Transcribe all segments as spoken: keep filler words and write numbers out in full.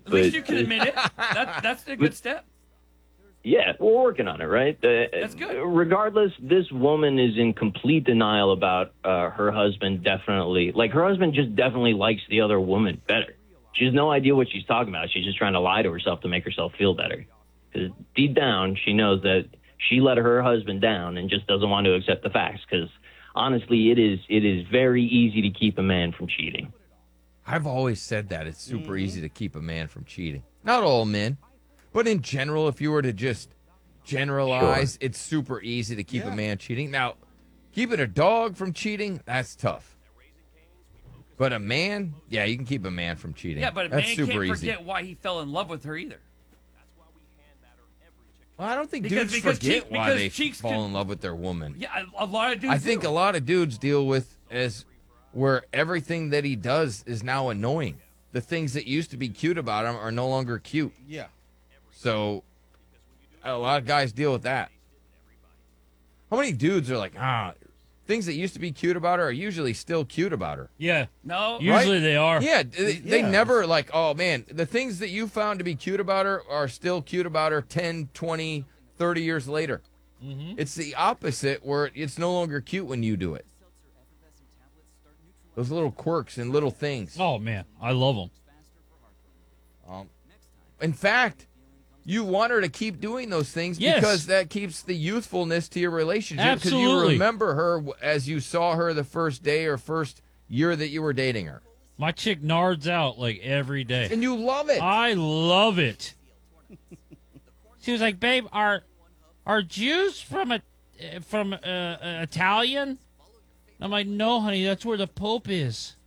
At but least you can admit it. That, that's a good step. yeah, we're working on it, right? Uh, That's good. Regardless, this woman is in complete denial about uh, her husband. Definitely, like her husband, just definitely likes the other woman better. She has no idea what she's talking about. She's just trying to lie to herself to make herself feel better. Because deep down, she knows that she let her husband down and just doesn't want to accept the facts. Because honestly, it is it is very easy to keep a man from cheating. I've always said that it's super mm-hmm. easy to keep a man from cheating. Not all men, but in general, if you were to just generalize, sure. it's super easy to keep yeah. a man cheating. Now, keeping a dog from cheating, that's tough. But a man, yeah, you can keep a man from cheating. Yeah, but a that's man super can't easy. forget why he fell in love with her either. Well, I don't think because, dudes because forget cheek, why they fall can, in love with their woman. Yeah, a, a lot of dudes I think do. a lot of dudes deal with as where everything that he does is now annoying. The things that used to be cute about him are no longer cute. Yeah. So a lot of guys deal with that. How many dudes are like, ah, things that used to be cute about her are usually still cute about her? Yeah. No. Usually right? they are. Yeah. They, yeah. they never like, oh, man, the things that you found to be cute about her are still cute about her ten, twenty, thirty years later. Mm-hmm. It's the opposite where it's no longer cute when you do it. Those little quirks and little things. Oh, man. I love them. Um, in fact, you want her to keep doing those things yes. because that keeps the youthfulness to your relationship. Because Absolutely. you remember her as you saw her the first day or first year that you were dating her. My chick nards out like every day. And you love it. I love it. She was like, babe, are are Jews from a, from uh, uh, Italian? I'm like, no, honey, that's where the Pope is.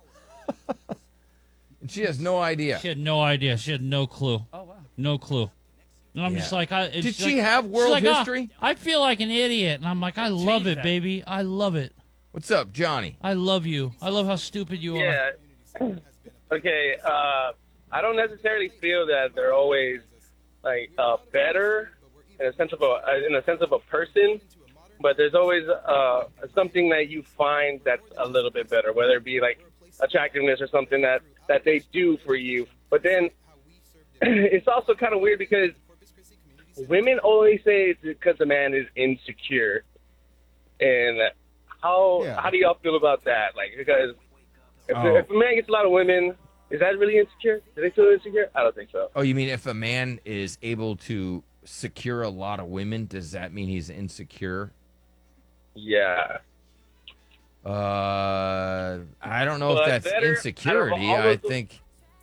And she has no idea. She had no idea. She had no clue. Oh, wow. No clue. And I'm Yeah. just like, I, Did she like, have world like, history? Oh, I feel like an idiot. And I'm like, I love Change it, that. baby. I love it. What's up, Johnny? I love you. I love how stupid you are. Yeah. Okay. Uh, I don't necessarily feel that they're always like uh, better in a sense of a in a sense of a person, but there's always uh, something that you find that's a little bit better, whether it be like attractiveness or something that, that they do for you. But then it's also kind of weird because women only say it's because the man is insecure. And how Yeah. how do y'all feel about that? Like, because if, Oh. if a man gets a lot of women, is that really insecure? Do they feel insecure? I don't think so. Oh, you mean if a man is able to secure a lot of women, does that mean he's insecure? Yeah. Uh, I don't know Well, if that's that's better. insecurity. Out of all I of the- think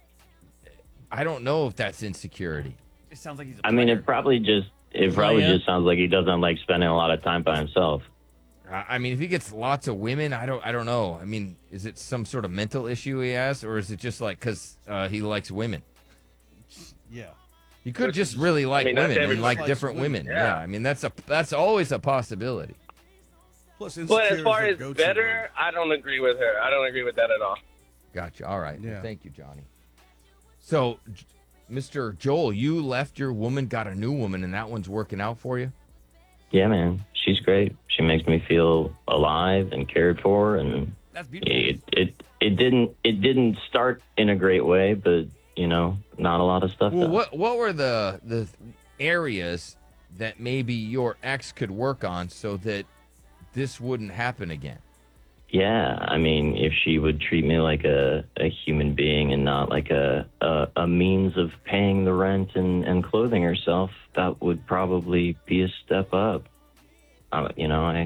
I don't know if that's insecurity. It sounds like he's a I mean, player. it probably just it probably yeah. just sounds like he doesn't like spending a lot of time by himself. I I mean, if he gets lots of women, I don't, I don't know. I mean, is it some sort of mental issue he has, or is it just like because uh, he likes women? Yeah. He could just really like mean, not women and everybody like likes different women, women. yeah. Yeah. I mean, that's a that's always a possibility. Plus, But insecure as far is as a go-to better, word. I don't agree with her. I don't agree with that at all. Gotcha. All right. Yeah. Thank you, Johnny. So, J- Mister Joel, you left your woman, got a new woman, and that one's working out for you? Yeah, man, she's great. She makes me feel alive and cared for, and That's beautiful. it it it didn't it didn't start in a great way, but you know, not a lot of stuff. Well, does. what what were the the areas that maybe your ex could work on so that this wouldn't happen again? Yeah, I mean, if she would treat me like a, a human being and not like a, a a means of paying the rent and, and clothing herself, that would probably be a step up. Uh, you know, I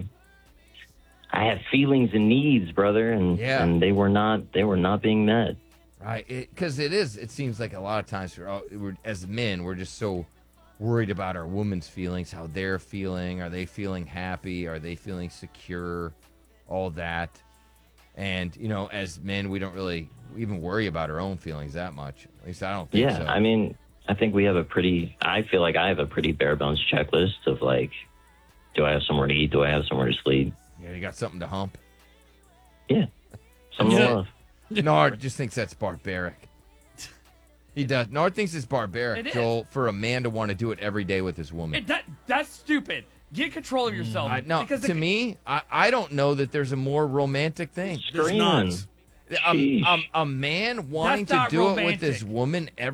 I have feelings and needs, brother, and Yeah. and they were not they were not being met. Right, because it, it is. It seems like a lot of times, for, we're, as men, we're just so worried about our woman's feelings, how they're feeling. Are they feeling happy? Are they feeling secure? All that, and you know, as men, we don't really even worry about our own feelings that much. At least I don't think Yeah, so. I mean, I think we have a pretty. I feel like I have a pretty bare bones checklist of like, do I have somewhere to eat? Do I have somewhere to sleep? yeah, you got something to hump. Yeah, some Yeah. love. Nard just thinks that's barbaric. He does. Nard thinks it's barbaric, It is. Joel, for a man to want to do it every day with his woman. It, that that's stupid. Get control of yourself. I, no, because to the- me, I, I don't know that there's a more romantic thing. There's Screaming. not. A, Sheesh. a, a man wanting That's to not do it with romantic. his woman every